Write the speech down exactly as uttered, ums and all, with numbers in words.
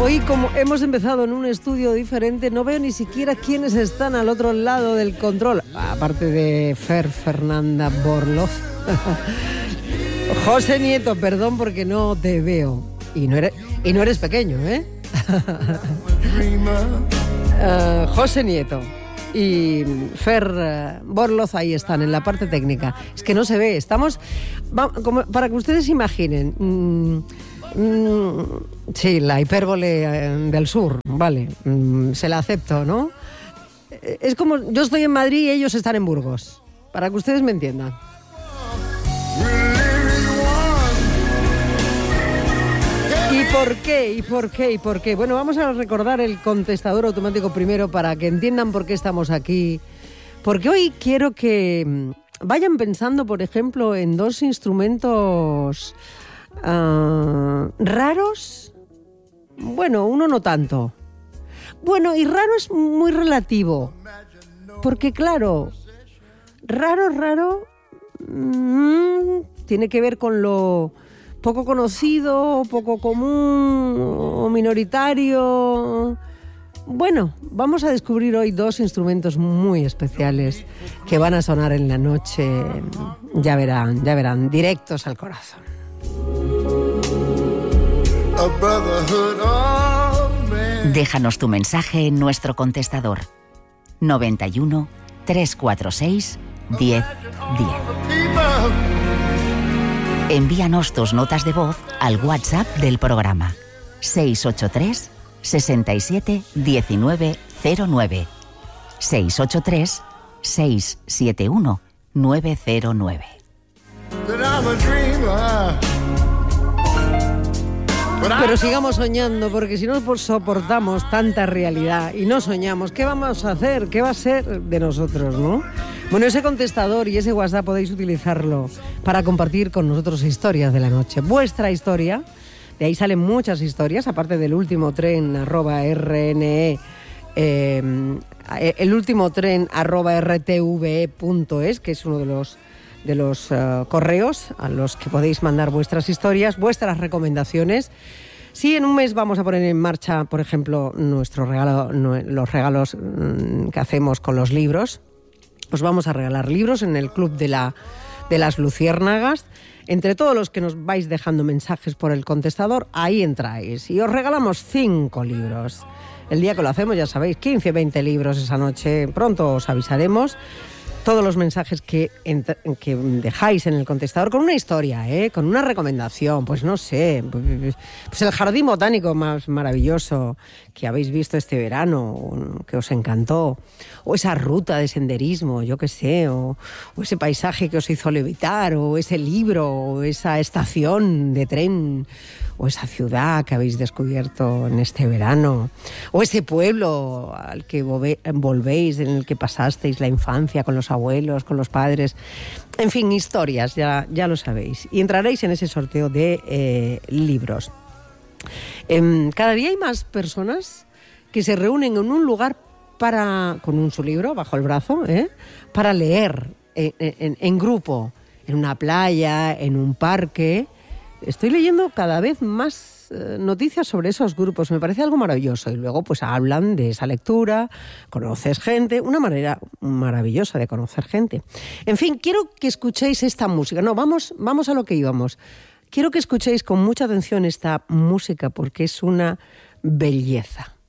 Hoy, como hemos empezado en un estudio diferente, no veo ni siquiera quiénes están al otro lado del control, aparte de Fer Fernanda Borloz. José Nieto, perdón porque no te veo. Y no eres, y no eres pequeño, ¿eh? uh, José Nieto y Fer Borloz ahí están, en la parte técnica. Es que no se ve, estamos... Va, como, para que ustedes imaginen... Mmm, mmm, sí, la hipérbole del sur, vale, mmm, se la acepto, ¿no? Es como, yo estoy en Madrid y ellos están en Burgos, para que ustedes me entiendan. ¿Y por qué? ¿Y por qué? ¿Y por qué? Bueno, vamos a recordar el contestador automático primero para que entiendan por qué estamos aquí. Porque hoy quiero que vayan pensando, por ejemplo, en dos instrumentos uh, raros. Bueno, uno no tanto. Bueno, y raro es muy relativo. Porque, claro, raro, raro, mmm, tiene que ver con lo... poco conocido, poco común o minoritario. Bueno, vamos a descubrir hoy dos instrumentos muy especiales que van a sonar en la noche, ya verán, ya verán, directos al corazón. Déjanos tu mensaje en nuestro contestador noventa y uno, trescientos cuarenta y seis, diez diez. Envíanos tus notas de voz al WhatsApp del programa seis ocho tres, seis siete, uno nueve cero nueve seis ocho tres, seis siete uno, nueve cero nueve. Pero sigamos soñando, porque si no soportamos tanta realidad y no soñamos, ¿qué vamos a hacer? ¿Qué va a ser de nosotros, no? Bueno, ese contestador y ese WhatsApp podéis utilizarlo para compartir con nosotros historias de la noche. Vuestra historia, de ahí salen muchas historias, aparte del último tren arroba rne, eh, el último tren arroba rtve punto es, que es uno de los de los uh, correos a los que podéis mandar vuestras historias, vuestras recomendaciones. Si en un mes vamos a poner en marcha, por ejemplo, nuestro regalo, no, los regalos mmm, que hacemos con los libros, os vamos a regalar libros en el Club de, la, de las Luciérnagas. Entre todos los que nos vais dejando mensajes por el contestador, ahí entráis. Y os regalamos cinco libros. El día que lo hacemos, ya sabéis, quince, veinte libros esa noche. Pronto os avisaremos. Todos los mensajes que, que dejáis en el contestador con una historia, ¿eh? Con una recomendación, pues no sé, pues el jardín botánico más maravilloso que habéis visto este verano, que os encantó, o esa ruta de senderismo, yo qué sé, o, o ese paisaje que os hizo levitar, o ese libro, o esa estación de tren, o esa ciudad que habéis descubierto en este verano, o ese pueblo al que volvéis, en el que pasasteis la infancia con los abuelos, con los padres. En fin, historias, ya, ya lo sabéis. Y entraréis en ese sorteo de eh, libros. Eh, cada día hay más personas que se reúnen en un lugar para, con un su libro bajo el brazo, ¿eh? para leer en, en, en grupo, en una playa, en un parque. Estoy leyendo cada vez más eh, noticias sobre esos grupos, me parece algo maravilloso. Y luego pues hablan de esa lectura, conoces gente, una manera maravillosa de conocer gente. En fin, quiero que escuchéis esta música. No, vamos, vamos a lo que íbamos. Quiero que escuchéis con mucha atención esta música porque es una belleza.